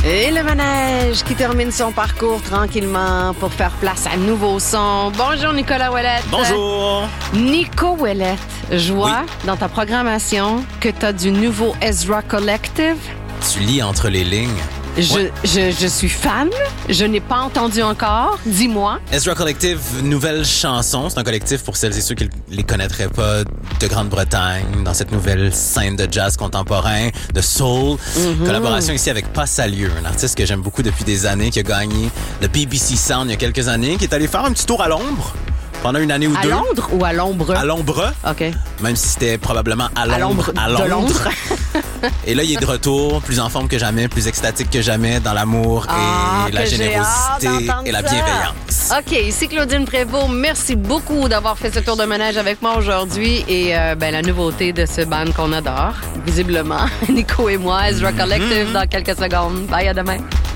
Et le manège qui termine son parcours tranquillement pour faire place à nouveau son. Bonjour Nicolas Ouellette. Bonjour. Nico Ouellette, je vois dans ta programmation que tu as du nouveau Ezra Collective. Tu lis entre les lignes. Je suis fan. Je n'ai pas entendu encore. Dis-moi. Ezra Collective, nouvelle chanson. C'est un collectif pour celles et ceux qui ne les connaîtraient pas de Grande-Bretagne, dans cette nouvelle scène de jazz contemporain, de soul. Collaboration ici avec Passalieu, un artiste que j'aime beaucoup depuis des années, qui a gagné le BBC Sound il y a quelques années, qui est allé faire un petit tour à Londres pendant une année ou deux. À Londres ou à l'ombre? À l'ombre. OK. Même si c'était probablement à Londres. De Londres. Et là, il est de retour, plus en forme que jamais, plus extatique que jamais, dans l'amour et la générosité et la bienveillance. OK, ici Claudine Prévost. Merci beaucoup d'avoir fait ce tour de manège avec moi aujourd'hui. Et la nouveauté de ce band qu'on adore, visiblement, Nico et moi, Ezra Collective, dans quelques secondes. Bye, à demain.